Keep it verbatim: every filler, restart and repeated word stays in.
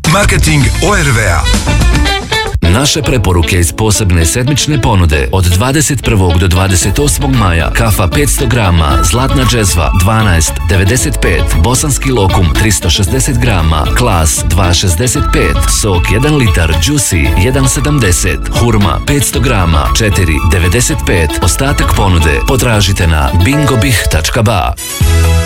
Marketing O R V-a. Naše preporuke iz posebne sedmične ponude od dvadeset prvog do dvadeset osmog maja. Kafa petsto grama, zlatna džezva dvanaest devedeset pet, bosanski lokum tristo šezdeset grama, klas dva šezdeset pet, sok jedan litar, juicy jedan sedamdeset, hurma petsto grama četiri devedeset pet. Ostatak ponude potražite na bingobih tačka ba.